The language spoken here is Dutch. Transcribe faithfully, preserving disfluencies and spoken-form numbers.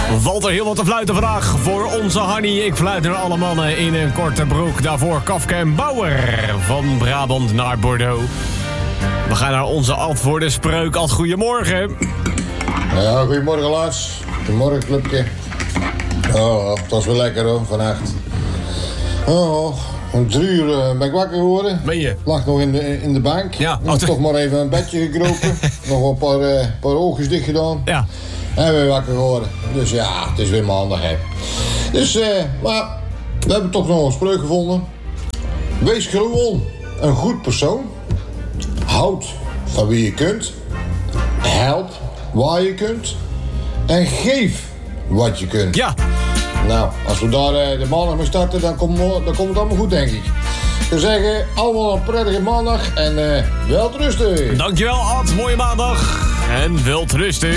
Valt er heel wat te fluiten vandaag voor onze Hanny. Ik fluit naar alle mannen in een korte broek. Daarvoor Kafka en Bauer van Brabant naar Bordeaux. We gaan naar onze antwoordenspreuk. Ad, goedemorgen. Ja, goedemorgen Lars. Goedemorgen clubje. Oh, het was wel lekker hoor, vannacht. Oh, om drie uur uh, ben ik wakker geworden. Ben je? Lag nog in de, in de bank. Ja. Nog toch maar even een bedje gekropen. Nog wel een paar, uh, paar oogjes dicht gedaan. Ja. En weer wakker geworden. Dus ja, het is weer maandag hè. Dus, eh, maar we hebben toch nog een spreuk gevonden. Wees gewoon een goed persoon. Houd van wie je kunt. Help waar je kunt. En geef wat je kunt. Ja. Nou, als we daar uh, de maandag mee starten, dan komt, dan komt het allemaal goed, denk ik. Ik zou zeggen, allemaal een prettige maandag en uh, wel rusten. Dankjewel, Ad. Mooie maandag. En wel rusten.